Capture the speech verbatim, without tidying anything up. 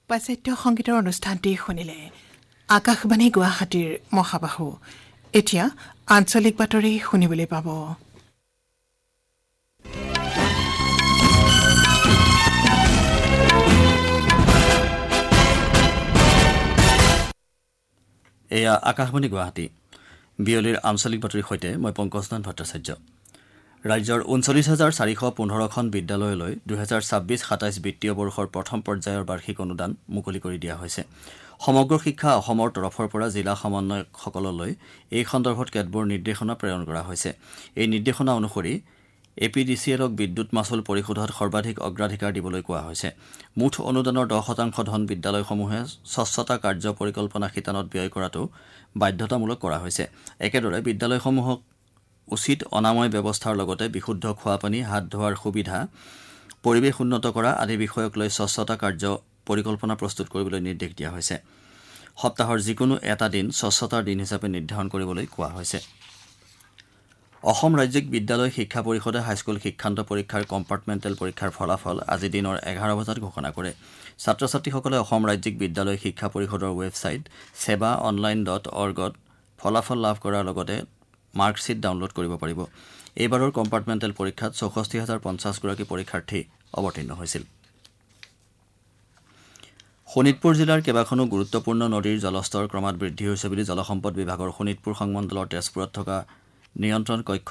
পাশ্চাত্য সংগীতৰ অনুষ্ঠানটি শুনিলে আকাশবাণী গুৱাহাটীৰ মহাবাহু এতিয়া আঞ্চলিক বাতৰি শুনিবলৈ পাব। এয়া আকাশবাণী গুৱাহাটী বিয়লিৰ আঞ্চলিক বাতৰিৰ সৈতে মই পংকজনাথ ভট্টাচাৰ্য। ৰাজ্যৰ ঊনচল্লিছ হাজাৰ চাৰিশ পোন্ধৰখন বিদ্যালয়লৈ দুহেজাৰ ছাব্বিছ সাতাইছ বিত্তীয় বৰ্ষৰ প্ৰথম পৰ্যায়ৰ বাৰ্ষিক অনুদান মুকলি কৰি দিয়া হৈছে। সমগ্ৰ শিক্ষা অসমৰ তৰফৰ পৰা জিলা সমন্বয়কসকললৈ এই সন্দৰ্ভত কেতবোৰ নিৰ্দেশনা প্ৰেৰণ কৰা হৈছে। এই নিৰ্দেশনা অনুসৰি এ পি ডি চি এলক বিদ্যুৎ মাচুল পৰিশোধত সৰ্বাধিক অগ্ৰাধিকাৰ দিবলৈ কোৱা হৈছে। মুঠ অনুদানৰ দহ শতাংশ ধন বিদ্যালয়সমূহে স্বচ্ছতা কাৰ্য পৰিকল্পনা শিতানত ব্যয় কৰাটো বাধ্যতামূলক কৰা হৈছে। একেদৰে বিদ্যালয়সমূহক উচিত অনাময় ব্যৱস্থাৰ লগতে বিশুদ্ধ খোৱাপানী, হাত ধোৱাৰ সুবিধা, পৰিৱেশ উন্নত কৰা আদি বিষয়ক লৈ স্বচ্ছতা কাৰ্য পৰিকল্পনা প্ৰস্তুত কৰিবলৈ নিৰ্দেশ দিয়া হৈছে। সপ্তাহৰ যিকোনো এটা দিন স্বচ্ছতাৰ দিন হিচাপে নিৰ্ধাৰণ কৰিবলৈ কোৱা হৈছে। অসম ৰাজ্যিক বিদ্যালয় শিক্ষা পৰিষদে হাইস্কুল শিক্ষান্ত পৰীক্ষাৰ কম্পাৰ্টমেণ্টেল পৰীক্ষাৰ ফলাফল আজি দিনৰ এঘাৰ বজাত ঘোষণা কৰে। ছাত্ৰ ছাত্ৰীসকলে অসম ৰাজ্যিক বিদ্যালয় শিক্ষা পৰিষদৰ ৱেবছাইট সেৱা অনলাইন ডট অৰ্গত ফলাফল লাভ কৰাৰ লগতে মাৰ্কশ্বীট ডাউনলোড কৰিব পাৰিব। এইবাৰৰ কম্পাৰ্টমেণ্টেল পৰীক্ষাত চৌষষ্ঠি হাজাৰ পঞ্চাছগৰাকী পৰীক্ষাৰ্থী অৱতীৰ্ণ হৈছিল। শোণিতপুৰ জিলাৰ কেইবাখনো গুৰুত্বপূৰ্ণ নদীৰ জলস্তৰ ক্ৰমাৎ বৃদ্ধি হৈছে বুলি জলসম্পদ বিভাগৰ শোণিতপুৰ সংমণ্ডলৰ তেজপুৰত থকা নিয়ন্ত্ৰণ কক্ষ